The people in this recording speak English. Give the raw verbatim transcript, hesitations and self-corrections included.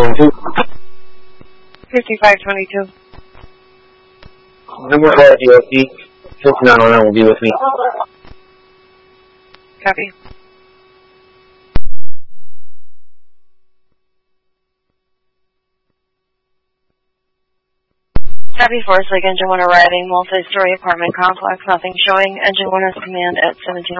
twenty-two. fifty-five twenty-two. Number five D L C, fifty-nine oh nine will be with me. Copy. Copy Forest Lake, Engine one arriving, multi-story apartment complex, nothing showing. Engine one has command at seventeen